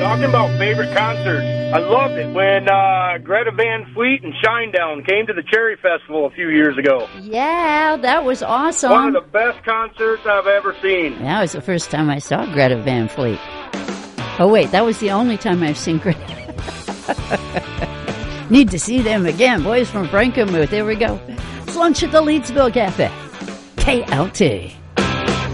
talking about favorite concerts, I loved it when Greta Van Fleet and Shinedown came to the Cherry Festival a few years ago. Yeah, that was awesome. One of the best concerts I've ever seen. That was the first time I saw Greta Van Fleet. Oh, wait, that was the only time I've seen Greta. Need to see them again. Boys from Frankenmuth. There we go. It's lunch at the Leedsville Cafe. KLT.